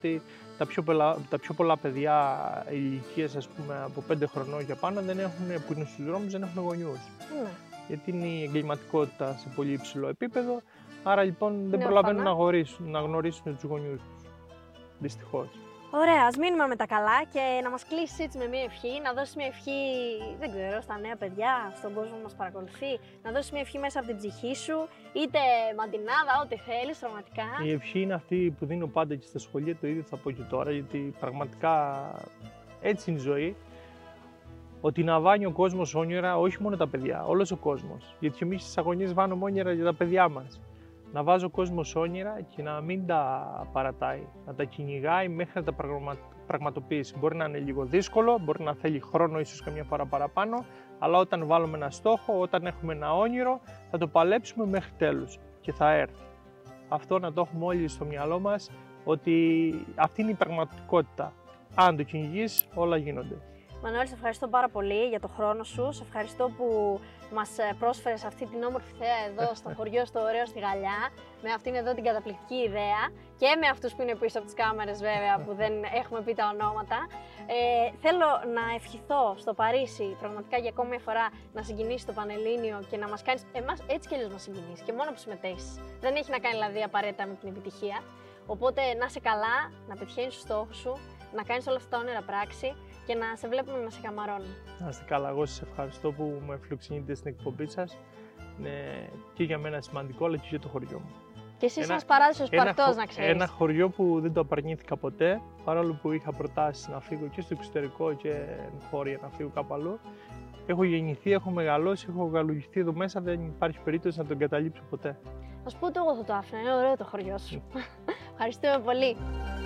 ότι τα πιο πολλά παιδιά ηλικίας, ας πούμε, από 5 χρονών και πάνω που είναι στους δρόμους, δεν έχουν γονιούς. Ναι. Γιατί είναι η εγκληματικότητα σε πολύ υψηλό επίπεδο, άρα λοιπόν δεν Ναι, προλαβαίνουν ορφανά. να γνωρίσουν τους γονιούς τους. Δυστυχώς. Ωραία, ας μείνουμε με τα καλά και να μας κλείσεις έτσι με μια ευχή, να δώσεις μια ευχή, δεν ξέρω, στα νέα παιδιά, στον κόσμο που μας παρακολουθεί, να δώσεις μια ευχή μέσα από την ψυχή σου, είτε μαντινάδα, ό,τι θέλεις, πραγματικά. Η ευχή είναι αυτή που δίνω πάντα και στα σχολεία, το ίδιο θα πω και τώρα, γιατί πραγματικά έτσι είναι η ζωή. Ότι να βάνει ο κόσμος όνειρα, όχι μόνο τα παιδιά, όλος ο κόσμος. Γιατί εμείς στις αγωνίες βάνουμε όνειρα για τα παιδιά μας. Να βάζει ο κόσμος όνειρα και να μην τα παρατάει, να τα κυνηγάει μέχρι να τα πραγματοποιήσει. Μπορεί να είναι λίγο δύσκολο, μπορεί να θέλει χρόνο, ίσως καμιά φορά παραπάνω, αλλά όταν βάλουμε ένα στόχο, όταν έχουμε ένα όνειρο, θα το παλέψουμε μέχρι τέλους και θα έρθει. Αυτό να το έχουμε όλοι στο μυαλό μας, ότι αυτή είναι η πραγματικότητα. Αν το κυνηγείς, όλα γίνονται. Μανώλη, σε ευχαριστώ πάρα πολύ για το χρόνο σου. Σε ευχαριστώ που μας πρόσφερες αυτή την όμορφη θέα εδώ στο χωριό, στο ωραίο στη Γαλλιά, με αυτήν εδώ την καταπληκτική ιδέα και με αυτούς που είναι πίσω από τις κάμερες βέβαια, που δεν έχουμε πει τα ονόματα. Θέλω να ευχηθώ στο Παρίσι πραγματικά για ακόμη μια φορά να συγκινήσεις το Πανελλήνιο και να μας κάνεις, εμάς έτσι κι αλλιώς μας συγκινήσεις και μόνο που συμμετέχεις. Δεν έχει να κάνει δηλαδή απαραίτητα με την επιτυχία. Οπότε να είσαι καλά, να πετυχαίνεις τους στόχους σου, να κάνεις όλα αυτά τα όνειρα πράξη και να σε βλέπουμε να σε καμαρώνει. Να είστε καλά, εγώ σας ευχαριστώ που με φιλοξενείτε στην εκπομπή σας. Είναι και για μένα σημαντικό, αλλά και για το χωριό μου. Και εσύ ένας παράδεισος Σπαρτός, να ξέρεις. Ένα χωριό που δεν το απαρνήθηκα ποτέ, παρόλο που είχα προτάσεις να φύγω και στο εξωτερικό και χώρια να φύγω κάπου αλλού. Έχω γεννηθεί, έχω μεγαλώσει, έχω γαλουχηθεί εδώ μέσα, δεν υπάρχει περίπτωση να τον εγκαταλείψω ποτέ. Να σου πω ότι εγώ θα το άφηνα, είναι ωραίο το χωριό σου. Ευχαριστούμε πολύ.